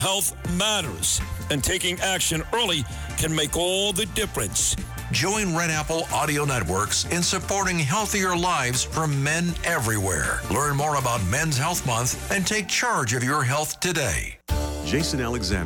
Health matters, and taking action early can make all the difference. Join Red Apple Audio Networks in supporting healthier lives for men everywhere. Learn more about Men's Health Month and take charge of your health today. Jason Alexander